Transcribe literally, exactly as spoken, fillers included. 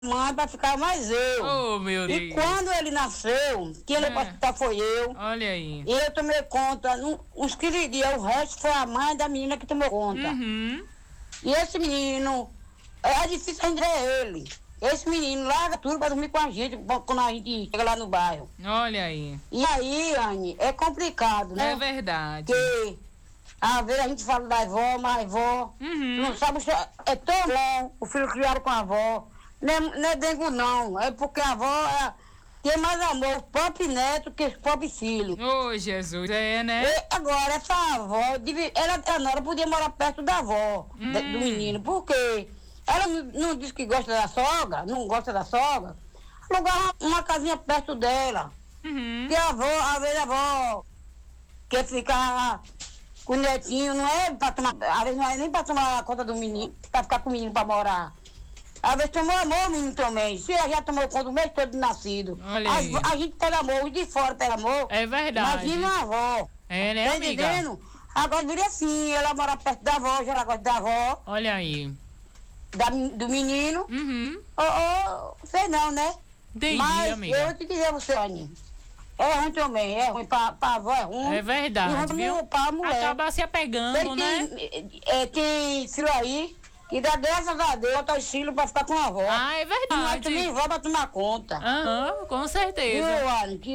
mãe pra ficar mais eu. Oh, meu Deus. E quando ele nasceu, quem ele É. pra ficar foi eu. Olha aí. E eu tomei conta, num- uns quinze dias, o resto foi a mãe da menina que tomou conta. Uhum. E esse menino, é difícil ainda ele. Esse menino larga tudo pra dormir com a gente quando a gente chega lá no bairro. Olha aí. E aí, Anne, é complicado, né? É verdade. Porque às vezes a gente fala da avó, mas a avó Uhum. não sabe se é tão bom o filho criado com a avó. Não é, não é dengo não, é porque a avó é, tem mais amor o próprio neto que os próprios filhos. Ô, Jesus, é, né? E agora, essa avó, devia- ela, a Nora podia morar perto da avó, Hum. da- do menino, porque ela não, não diz que gosta da sogra, não gosta da sogra, alugar uma, uma casinha perto dela. Uhum. Porque a avó, às vezes a avó quer ficar com o netinho, não é pra tomar, às vezes não é nem pra tomar conta do menino, pra ficar com o menino pra morar. Às vezes tomou amor o menino também. Se ela já tomou conta o mês todo de nascido. Olha A, aí. a gente pega amor, os de fora pega amor. É verdade. Imagina a avó. É, né, Tá amiga? entendendo? Agora vira assim, ela mora perto da avó, já ela gosta da avó, Olha aí. da, do menino. Uhum. Ô, ô, sei não, né? Entendi, Mas amiga. eu vou te dizer a você, Aninha. É ruim também, é ruim pra, pra avó, é ruim. É verdade, E ruim viu? pra mulher. Acaba se apegando, Tem, né? tem, é, tem filho aí que dá graças a Deus, bota os filhos pra ficar com a avó. Ah, é Não é verdade. também vó pra tomar conta. Aham, com certeza. Viu, Aninha?